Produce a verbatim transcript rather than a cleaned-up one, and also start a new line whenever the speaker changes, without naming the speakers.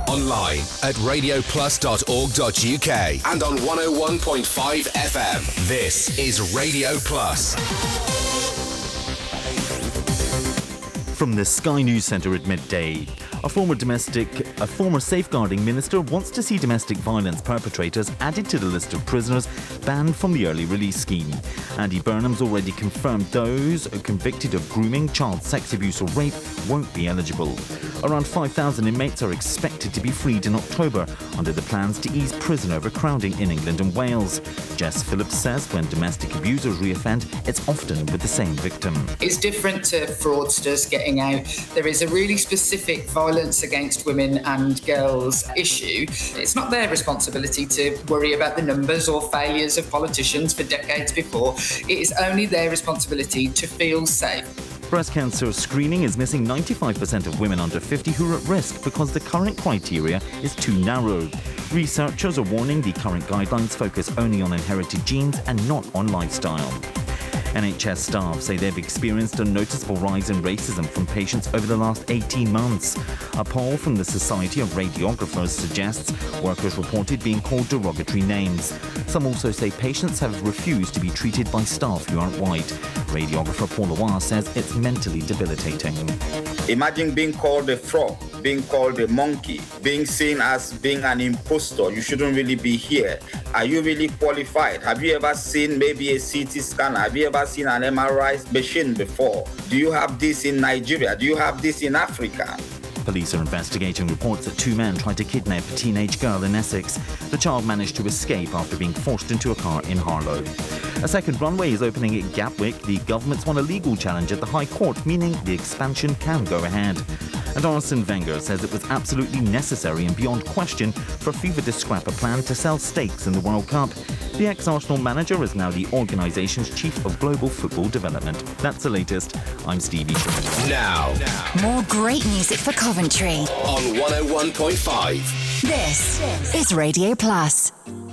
Online at radio plus dot org dot u k and on one oh one point five F M. This is Radio Plus.
From the Sky News Centre at midday. A former domestic, a former safeguarding minister wants to see domestic violence perpetrators added to the list of prisoners banned from the early release scheme. Andy Burnham's already confirmed those convicted of grooming, child sex abuse or rape won't be eligible. Around five thousand inmates are expected to be freed in October under the plans to ease prison overcrowding in England and Wales. Jess Phillips says when domestic abusers reoffend, it's often with the same victim.
It's different to fraudsters getting out. There is a really specific violence against women and girls issue. It's not their responsibility to worry about the numbers or failures of politicians for decades before. It is only their responsibility to feel safe.
Breast cancer screening is missing ninety-five percent of women under fifty who are at risk because the current criteria is too narrow. Researchers are warning the current guidelines focus only on inherited genes and not on lifestyle. N H S staff say they've experienced a noticeable rise in racism from patients over the last eighteen months. A poll from the Society of Radiographers suggests workers reported being called derogatory names. Some also say patients have refused to be treated by staff who aren't white. Radiographer Paul Awar says it's mentally debilitating.
Imagine being called a frog, being called a monkey, being seen as being an impostor. You shouldn't really be here. Are you really qualified? Have you ever seen maybe a C T scan? Have you ever seen an M R I machine before? Do you have this in Nigeria? Do you have this in Africa?
Police are investigating reports that two men tried to kidnap a teenage girl in Essex. The child managed to escape after being forced into a car in Harlow. A second runway is opening at Gatwick. The government's won a legal challenge at the High Court, meaning the expansion can go ahead. And Arsene Wenger says it was absolutely necessary and beyond question for FIFA to scrap a plan to sell stakes in the World Cup. The ex-Arsenal manager is now the organisation's Chief of Global Football Development. That's the latest. I'm Stevie.
Now.
More great music for Coventry.
On one oh one point five.
This is Radio Plus.